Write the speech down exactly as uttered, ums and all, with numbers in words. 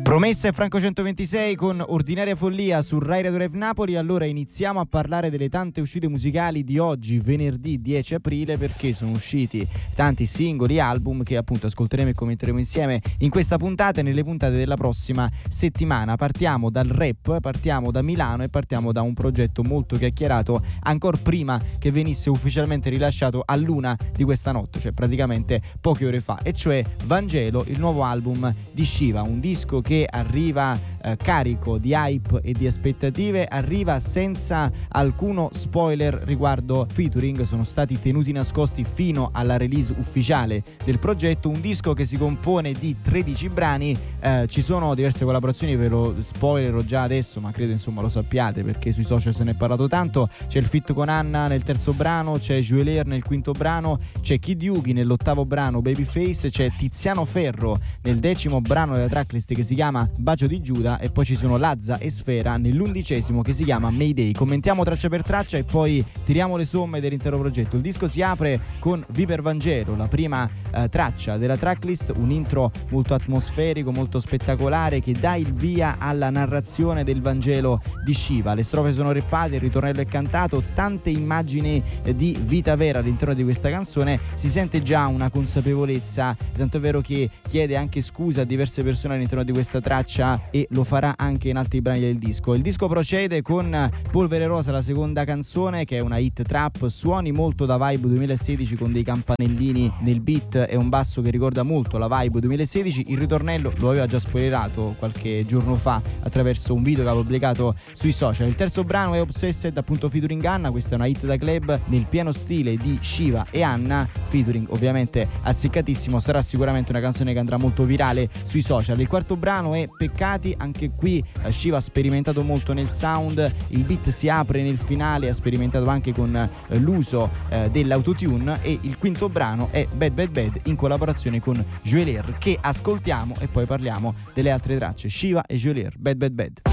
Promessa e Franco centoventisei con Ordinaria Follia su Rai Radio Rev Napoli. Allora iniziamo a parlare delle tante uscite musicali di oggi, venerdì dieci aprile, perché sono usciti tanti singoli album che appunto ascolteremo e commenteremo insieme in questa puntata e nelle puntate della prossima settimana. Partiamo dal rap, partiamo da Milano e partiamo da un progetto molto chiacchierato ancora prima che venisse ufficialmente rilasciato a luna di questa notte, cioè praticamente poche ore fa, e cioè Vangelo, il nuovo album di Shiva, un disco che arriva eh, carico di hype e di aspettative, arriva senza alcuno spoiler riguardo featuring, sono stati tenuti nascosti fino alla release ufficiale del progetto. Un disco che si compone di tredici brani, eh, ci sono diverse collaborazioni, ve lo spoilerò già adesso, ma credo insomma lo sappiate perché sui social se ne è parlato tanto. C'è il feat con Anna nel terzo brano, c'è Juelier nel quinto brano, c'è Kid Yugi nell'ottavo brano Babyface, c'è Tiziano Ferro nel decimo brano della tracklist che si chiama Bacio di Giuda, e poi ci sono Lazza e Sfera nell'undicesimo che si chiama Mayday. Commentiamo traccia per traccia e poi tiriamo le somme dell'intero progetto. Il disco si apre con Viper Vangelo, la prima eh, traccia della tracklist, un intro molto atmosferico, molto spettacolare che dà il via alla narrazione del Vangelo di Shiva. Le strofe sono rappate, il ritornello è cantato, tante immagini eh, di vita vera all'interno di questa canzone. Si sente già una consapevolezza, tanto è vero che chiede anche scusa a diverse persone all'interno di questa traccia e lo farà anche in altri brani del disco. Il disco procede con Polvere Rosa, la seconda canzone, che è una hit trap, suoni molto da vibe duemilasedici con dei campanellini nel beat e un basso che ricorda molto la vibe duemilasedici. Il ritornello lo aveva già spoilerato qualche giorno fa attraverso un video che aveva pubblicato sui social. Il terzo brano è Obsessed, appunto featuring Anna, questa è una hit da club nel pieno stile di Shiva e Anna, featuring ovviamente azzeccatissimo, sarà sicuramente una canzone che andrà molto virale sui social. Il quarto brano è Peccati, anche qui eh, Shiva ha sperimentato molto nel sound, il beat si apre nel finale, ha sperimentato anche con eh, l'uso eh, dell'autotune, e il quinto brano è Bad Bad Bad in collaborazione con Juelier, che ascoltiamo e poi parliamo delle altre tracce. Shiva e Juelier, Bad Bad Bad.